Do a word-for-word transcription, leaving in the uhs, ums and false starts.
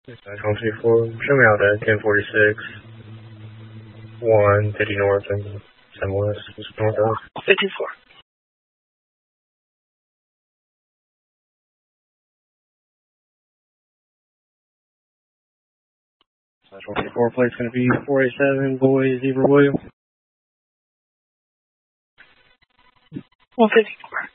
one twenty-four, show me out at ten forty-six, one fifty north and seven west, northwest. fifty-four. one twenty-four, plate's going to be four eight seven, boy, Zebra William. one fifty-four.